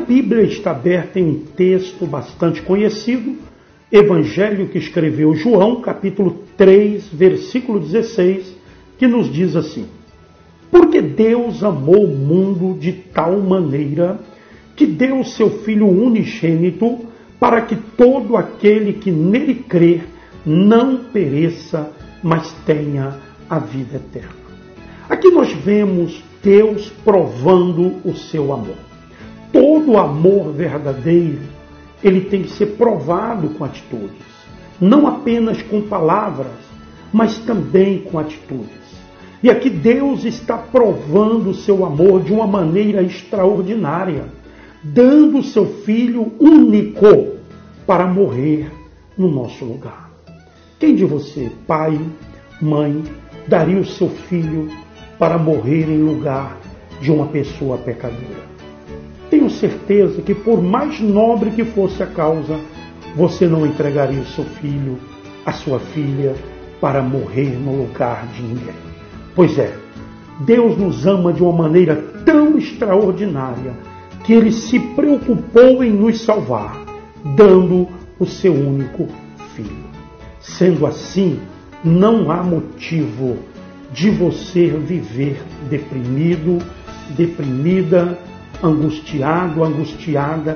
Bíblia está aberta em um texto bastante conhecido, Evangelho que escreveu João, capítulo 3, versículo 16, que nos diz assim: porque Deus amou o mundo de tal maneira que deu o seu Filho unigênito para que todo aquele que nele crer não pereça, mas tenha a vida eterna. Aqui nós vemos Deus provando o seu amor. Todo amor verdadeiro, ele tem que ser provado com atitudes. Não apenas com palavras, mas também com atitudes. E aqui Deus está provando o seu amor de uma maneira extraordinária, dando o seu Filho único para morrer no nosso lugar. Quem de você, pai, mãe, daria o seu filho para morrer em lugar de uma pessoa pecadora? Tenho certeza que por mais nobre que fosse a causa, você não entregaria o seu filho, a sua filha, para morrer no lugar de ninguém. Pois é, Deus nos ama de uma maneira tão extraordinária que Ele se preocupou em nos salvar, dando o seu único filho. Sendo assim, não há motivo de você viver deprimido, deprimida, angustiado, angustiada.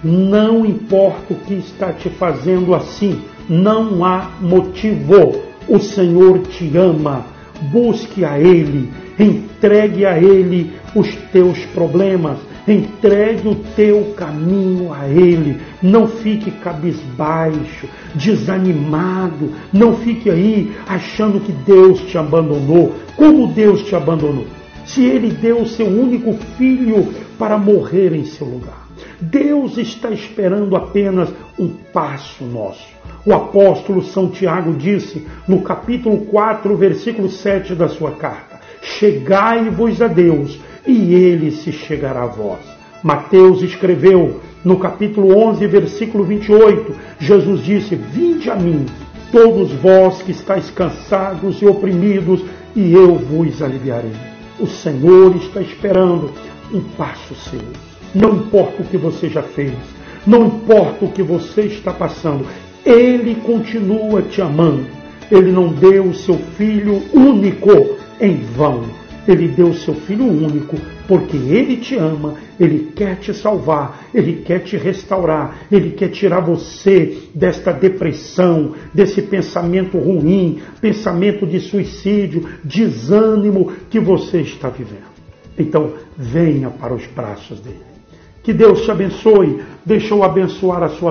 Não importa o que está te fazendo assim, não há motivo. O Senhor te ama. Busque a Ele, entregue a Ele os teus problemas, entregue o teu caminho a Ele. Não fique cabisbaixo, desanimado, não fique aí achando que Deus te abandonou. Como Deus te abandonou? Se Ele deu o seu único filho para morrer em seu lugar. Deus está esperando apenas um passo nosso. O apóstolo São Tiago disse no capítulo 4, versículo 7 da sua carta: chegai-vos a Deus, e Ele se chegará a vós. Mateus escreveu no capítulo 11, versículo 28, Jesus disse: vinde a mim, todos vós que estáis cansados e oprimidos, e eu vos aliviarei. O Senhor está esperando um passo seu. Não importa o que você já fez, não importa o que você está passando, Ele continua te amando. Ele não deu o seu Filho único em vão. Ele deu o seu Filho único porque Ele te ama, Ele quer te salvar, Ele quer te restaurar, Ele quer tirar você desta depressão, desse pensamento ruim, pensamento de suicídio, desânimo que você está vivendo. Então, venha para os braços dEle. Que Deus te abençoe. Deixa eu abençoar a sua